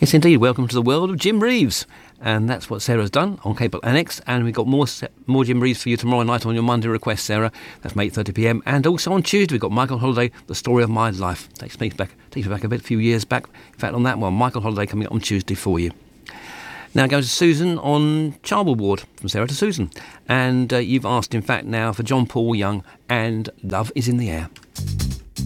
Yes, indeed. Welcome to the world of Jim Reeves. And that's what Sarah's done on Cable Annex. And we've got more Jim Reeves for you tomorrow night on your Monday request, Sarah. That's from 8:30pm. And also on Tuesday, we've got Michael Holiday, The Story of My Life. Takes me back a few years back. In fact, on that one, Michael Holiday coming up on Tuesday for you. Now goes to Susan on Childward Ward, from Sarah to Susan. And you've asked, in fact, now for John Paul Young and Love is in the Air.